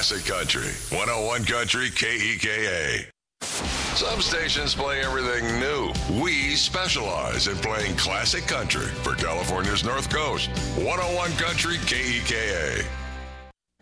Classic Country, 101 Country KEKA. Some stations play everything new. We specialize in playing classic country for California's North Coast. 101 Country KEKA.